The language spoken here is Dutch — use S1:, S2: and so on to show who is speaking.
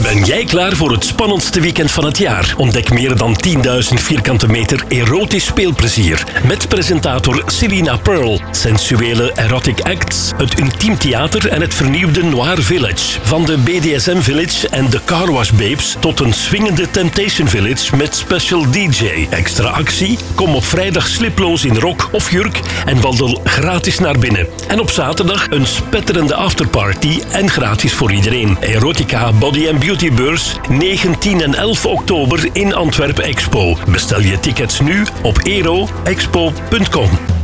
S1: Ben jij klaar voor het spannendste weekend van het jaar? Ontdek meer dan 10.000 vierkante meter erotisch speelplezier. Met presentator Selina Pearl, sensuele erotic acts, het intiem theater en het vernieuwde Noir Village. Van de BDSM Village en de Car Wash Babes tot een swingende Temptation Village met special DJ. Extra actie? Kom op vrijdag sliploos in rok of jurk en wandel gratis naar binnen. En op zaterdag een spetterende afterparty en gratis voor iedereen. Erotica Body and Beauty Beurs 9, 10 en 11 oktober in Antwerpen Expo. Bestel je tickets nu op ero-expo.com.